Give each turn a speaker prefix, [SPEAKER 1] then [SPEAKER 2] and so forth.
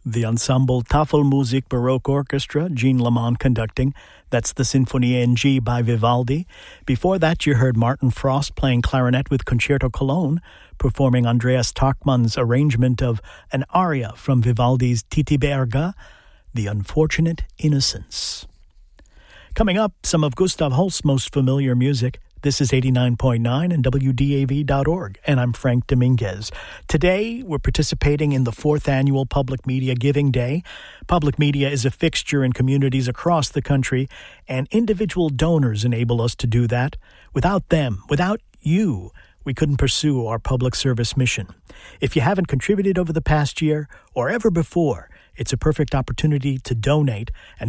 [SPEAKER 1] The ensemble Tafelmusik Baroque Orchestra, Jean Lamont conducting. That's the Sinfonia in G by Vivaldi. Before that, you heard Martin Frost playing clarinet with Concerto Cologne, performing Andreas Tachmann's arrangement of an aria from Vivaldi's Titiberga, The Unfortunate Innocents. Coming up, some of Gustav Holst's most familiar music. This is 89.9 and WDAV.org, and I'm Frank Dominguez. Today, we're participating in the 4th Annual Public Media Giving Day. Public media is a fixture in communities across the country, and individual donors enable us to do that. Without them, without you, we couldn't pursue our public service mission. If you haven't contributed over the past year or ever before, it's a perfect opportunity to donate and